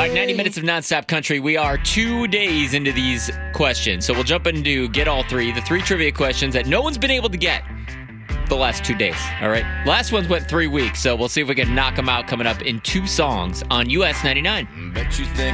right, 90 minutes of nonstop country. We are 2 days into these questions. So we'll jump into get all three. The three trivia questions that no one's been able to get the last 2 days. All right. Last ones went 3 weeks. So we'll see if we can knock them out coming up in 2 songs on US 99. Bet you think